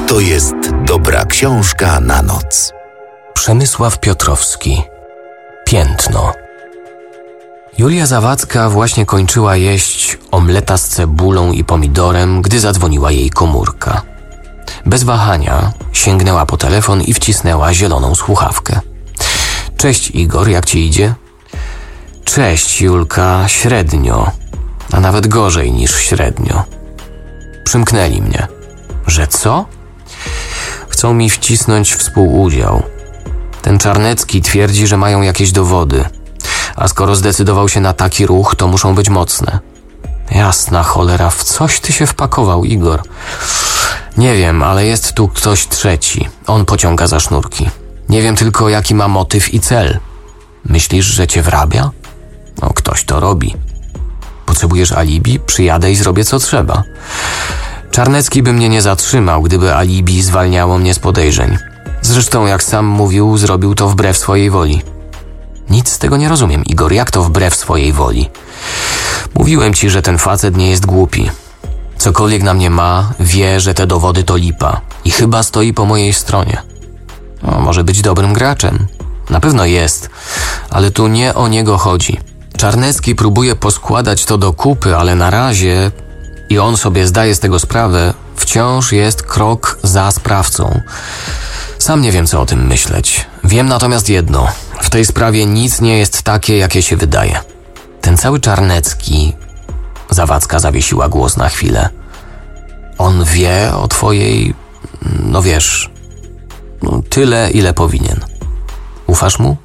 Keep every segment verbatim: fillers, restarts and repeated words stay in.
To jest dobra książka na noc. Przemysław Piotrowski. Piętno. Julia Zawadzka właśnie kończyła jeść omleta z cebulą i pomidorem, gdy zadzwoniła jej komórka. Bez wahania sięgnęła po telefon i wcisnęła zieloną słuchawkę. Cześć Igor, jak ci idzie? Cześć Julka, średnio, a nawet gorzej niż średnio. Przymknęli mnie. Że co? Chcą mi wcisnąć współudział. Ten Czarnecki twierdzi, że mają jakieś dowody, a skoro zdecydował się na taki ruch, to muszą być mocne. Jasna cholera, w coś ty się wpakował, Igor. Nie wiem, ale jest tu ktoś trzeci. On pociąga za sznurki. Nie wiem tylko, jaki ma motyw i cel. Myślisz, że cię wrabia? No, ktoś to robi. Potrzebujesz alibi? Przyjadę i zrobię co trzeba. Czarnecki by mnie nie zatrzymał, gdyby alibi zwalniało mnie z podejrzeń. Zresztą, jak sam mówił, zrobił to wbrew swojej woli. Nic z tego nie rozumiem, Igor. Jak to wbrew swojej woli? Mówiłem ci, że ten facet nie jest głupi. Cokolwiek na mnie ma, wie, że te dowody to lipa. I chyba stoi po mojej stronie. No, może być dobrym graczem. Na pewno jest, ale tu nie o niego chodzi. Czarnecki próbuje poskładać to do kupy, ale na razie, i on sobie zdaje z tego sprawę, wciąż jest krok za sprawcą. Sam nie wiem, co o tym myśleć. Wiem natomiast jedno. W tej sprawie nic nie jest takie, jakie się wydaje. Ten cały Czarnecki... Zawadzka zawiesiła głos na chwilę. On wie o twojej... No wiesz... No, tyle, ile powinien. Ufasz mu?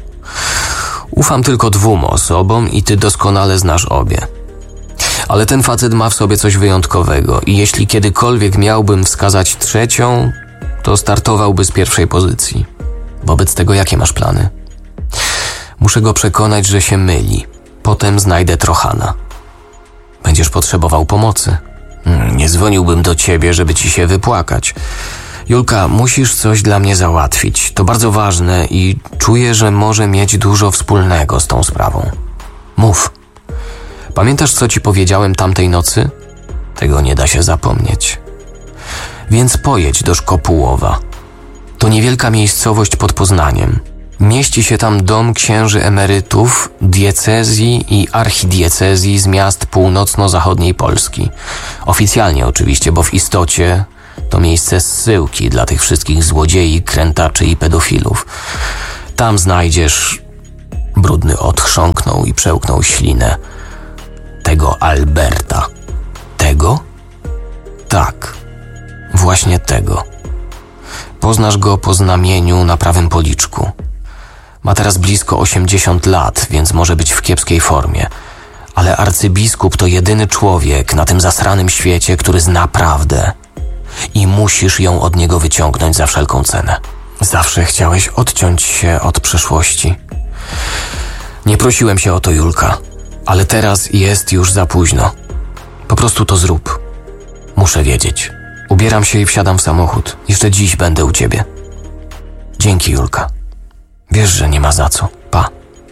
Ufam tylko dwóm osobom i ty doskonale znasz obie. Ale ten facet ma w sobie coś wyjątkowego i jeśli kiedykolwiek miałbym wskazać trzecią, to startowałby z pierwszej pozycji. Wobec tego jakie masz plany? Muszę go przekonać, że się myli. Potem znajdę Trochana. Będziesz potrzebował pomocy. Hmm, nie dzwoniłbym do ciebie, żeby ci się wypłakać. Julka, musisz coś dla mnie załatwić. To bardzo ważne i czuję, że może mieć dużo wspólnego z tą sprawą. Mów. Pamiętasz, co ci powiedziałem tamtej nocy? Tego nie da się zapomnieć. Więc pojedź do Szkopułowa. To niewielka miejscowość pod Poznaniem. Mieści się tam dom księży emerytów, diecezji i archidiecezji z miast północno-zachodniej Polski. Oficjalnie oczywiście, bo w istocie to miejsce zsyłki dla tych wszystkich złodziei, krętaczy i pedofilów. Tam znajdziesz... Brudny odchrząknął i przełknął ślinę. Tego Alberta. Tego? Tak, właśnie tego. Poznasz go po znamieniu na prawym policzku. Ma teraz blisko osiemdziesiąt lat, więc może być w kiepskiej formie. Ale arcybiskup to jedyny człowiek na tym zasranym świecie, który zna prawdę. I musisz ją od niego wyciągnąć za wszelką cenę. Zawsze chciałeś odciąć się od przeszłości. Nie prosiłem się o to, Julka, ale teraz jest już za późno. Po prostu to zrób. Muszę wiedzieć. Ubieram się i wsiadam w samochód. Jeszcze dziś będę u ciebie. Dzięki, Julka. Wiesz, że nie ma za co. Pa.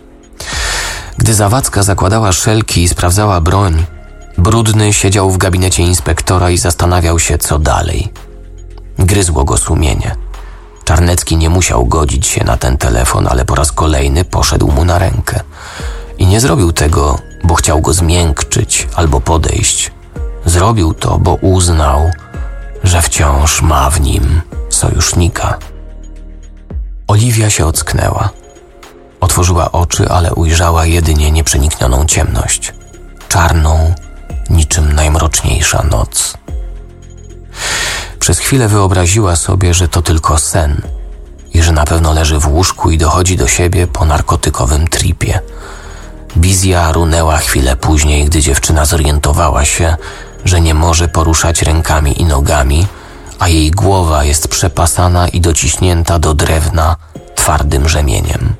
Gdy Zawadzka zakładała szelki i sprawdzała broń, Brudny siedział w gabinecie inspektora i zastanawiał się, co dalej. Gryzło go sumienie. Czarnecki nie musiał godzić się na ten telefon, ale po raz kolejny poszedł mu na rękę. I nie zrobił tego, bo chciał go zmiękczyć albo podejść. Zrobił to, bo uznał, że wciąż ma w nim sojusznika. Oliwia się ocknęła. Otworzyła oczy, ale ujrzała jedynie nieprzeniknioną ciemność. Czarną, niczym najmroczniejsza noc. Przez chwilę wyobraziła sobie, że to tylko sen i że na pewno leży w łóżku i dochodzi do siebie po narkotykowym tripie. Wizja runęła chwilę później, gdy dziewczyna zorientowała się, że nie może poruszać rękami i nogami, a jej głowa jest przepasana i dociśnięta do drewna twardym rzemieniem.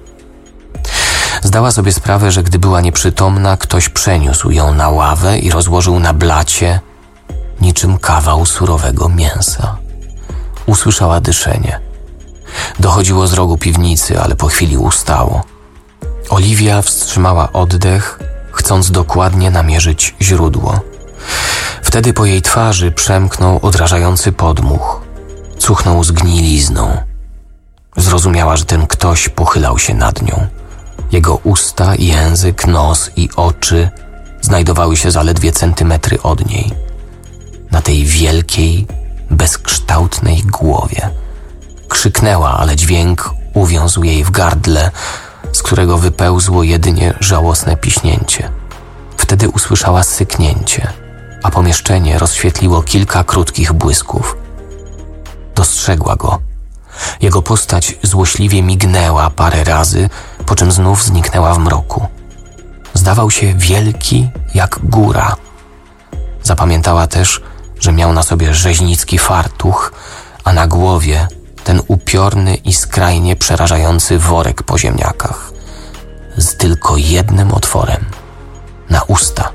Zdała sobie sprawę, że gdy była nieprzytomna, ktoś przeniósł ją na ławę i rozłożył na blacie niczym kawał surowego mięsa. Usłyszała dyszenie. Dochodziło z rogu piwnicy, ale po chwili ustało. Oliwia wstrzymała oddech, chcąc dokładnie namierzyć źródło. Wtedy po jej twarzy przemknął odrażający podmuch. cuchnął zgnilizną. Zrozumiała, że ten ktoś pochylał się nad nią. Jego usta, język, nos i oczy znajdowały się zaledwie centymetry od niej. Na tej wielkiej, bezkształtnej głowie. Krzyknęła, ale dźwięk uwiązł jej w gardle, z którego wypełzło jedynie żałosne piśnięcie. Wtedy usłyszała syknięcie, a pomieszczenie rozświetliło kilka krótkich błysków. Dostrzegła go. Jego postać złośliwie mignęła parę razy, po czym znów zniknęła w mroku. Zdawał się wielki jak góra. Zapamiętała też, że miał na sobie rzeźnicki fartuch, a na głowie ten upiorny i skrajnie przerażający worek po ziemniakach. Z tylko jednym otworem. Na usta.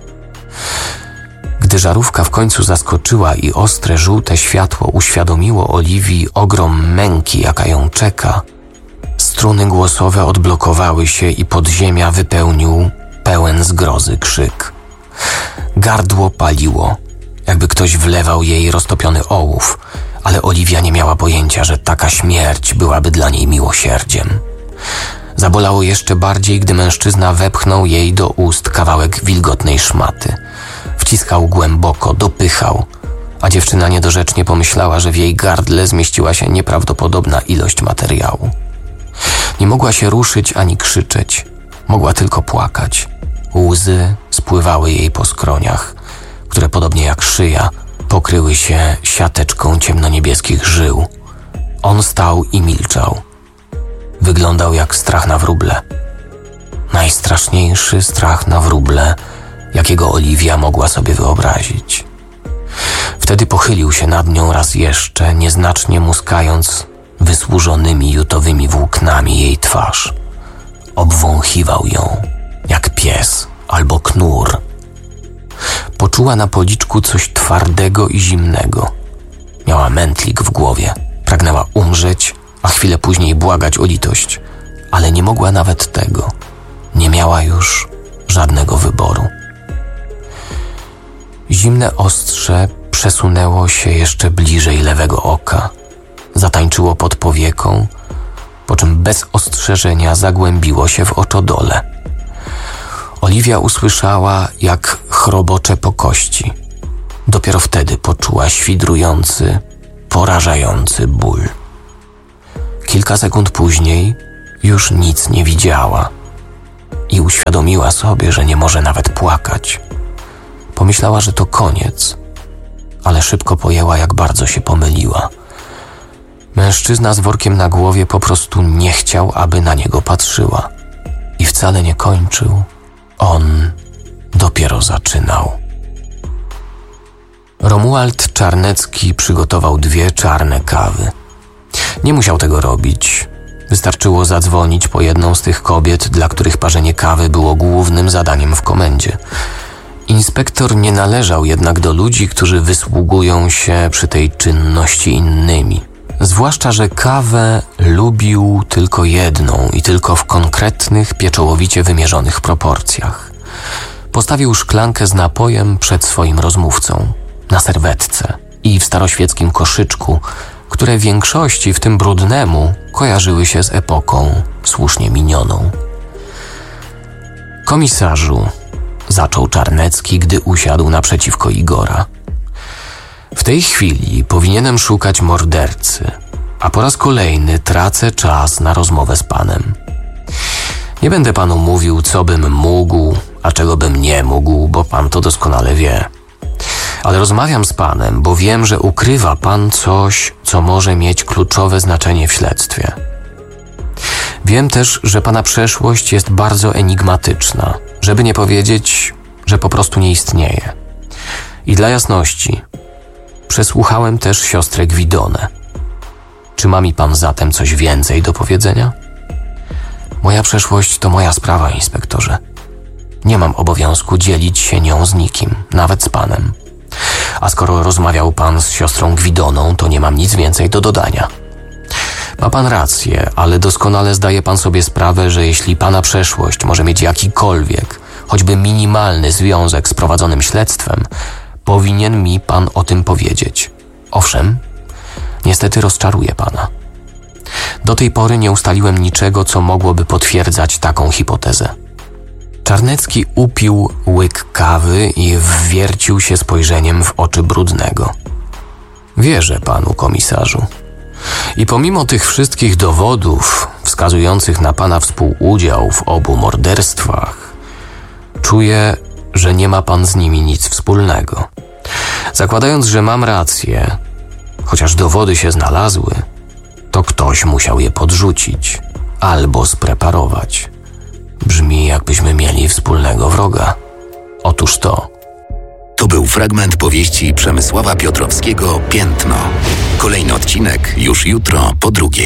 Gdy żarówka w końcu zaskoczyła i ostre, żółte światło uświadomiło Oliwii ogrom męki, jaka ją czeka, struny głosowe odblokowały się i podziemia wypełnił pełen zgrozy krzyk. Gardło paliło, jakby ktoś wlewał jej roztopiony ołów, ale Oliwia nie miała pojęcia, że taka śmierć byłaby dla niej miłosierdziem. Zabolało jeszcze bardziej, gdy mężczyzna wepchnął jej do ust kawałek wilgotnej szmaty. Wciskał głęboko, dopychał, a dziewczyna niedorzecznie pomyślała, że w jej gardle zmieściła się nieprawdopodobna ilość materiału. Nie mogła się ruszyć ani krzyczeć, mogła tylko płakać. Łzy spływały jej po skroniach, które podobnie jak szyja pokryły się siateczką ciemnoniebieskich żył. On stał i milczał. Wyglądał jak strach na wróble. Najstraszniejszy strach na wróble, jakiego Oliwia mogła sobie wyobrazić. Wtedy pochylił się nad nią raz jeszcze, nieznacznie muskając wysłużonymi jutowymi włóknami jej twarz. Obwąchiwał ją, jak pies albo knur. Poczuła na policzku coś twardego i zimnego. Miała mętlik w głowie. Pragnęła umrzeć, a chwilę później błagać o litość. Ale nie mogła nawet tego. Nie miała już żadnego wyboru. Zimne ostrze przesunęło się jeszcze bliżej lewego oka. Zatańczyło pod powieką, po czym bez ostrzeżenia zagłębiło się w oczodole. Oliwia usłyszała, jak chrobocze po kości. Dopiero wtedy poczuła świdrujący, porażający ból. Kilka sekund później już nic nie widziała i uświadomiła sobie, że nie może nawet płakać. Pomyślała, że to koniec, ale szybko pojęła, jak bardzo się pomyliła. Mężczyzna z workiem na głowie po prostu nie chciał, aby na niego patrzyła. I wcale nie kończył. On dopiero zaczynał. Romuald Czarnecki przygotował dwie czarne kawy. Nie musiał tego robić. Wystarczyło zadzwonić po jedną z tych kobiet, dla których parzenie kawy było głównym zadaniem w komendzie. Inspektor nie należał jednak do ludzi, którzy wysługują się przy tej czynności innymi. Zwłaszcza, że kawę lubił tylko jedną i tylko w konkretnych, pieczołowicie wymierzonych proporcjach. Postawił szklankę z napojem przed swoim rozmówcą, na serwetce i w staroświeckim koszyczku, które większości, w tym brudnemu, kojarzyły się z epoką słusznie minioną. Komisarzu, zaczął Czarnecki, gdy usiadł naprzeciwko Igora. W tej chwili powinienem szukać mordercy, a po raz kolejny tracę czas na rozmowę z panem. Nie będę panu mówił, co bym mógł, a czego bym nie mógł, bo pan to doskonale wie. Ale rozmawiam z panem, bo wiem, że ukrywa pan coś, co może mieć kluczowe znaczenie w śledztwie. Wiem też, że pana przeszłość jest bardzo enigmatyczna, żeby nie powiedzieć, że po prostu nie istnieje. I dla jasności, przesłuchałem też siostrę Gwidonę. Czy ma mi pan zatem coś więcej do powiedzenia? Moja przeszłość to moja sprawa, inspektorze. Nie mam obowiązku dzielić się nią z nikim, nawet z panem. A skoro rozmawiał pan z siostrą Gwidoną, to nie mam nic więcej do dodania. Ma pan rację, ale doskonale zdaje pan sobie sprawę, że jeśli pana przeszłość może mieć jakikolwiek, choćby minimalny związek z prowadzonym śledztwem, powinien mi pan o tym powiedzieć. Owszem, niestety rozczaruję pana. Do tej pory nie ustaliłem niczego, co mogłoby potwierdzać taką hipotezę. Czarnecki upił łyk kawy i wwiercił się spojrzeniem w oczy Brudnego. Wierzę panu, komisarzu. I pomimo tych wszystkich dowodów wskazujących na pana współudział w obu morderstwach, czuję, że nie ma pan z nimi nic wspólnego. Zakładając, że mam rację, chociaż dowody się znalazły, to ktoś musiał je podrzucić albo spreparować. Brzmi, jakbyśmy mieli wspólnego wroga. Otóż to. To był fragment powieści Przemysława Piotrowskiego Piętno. Kolejny odcinek już jutro po drugiej.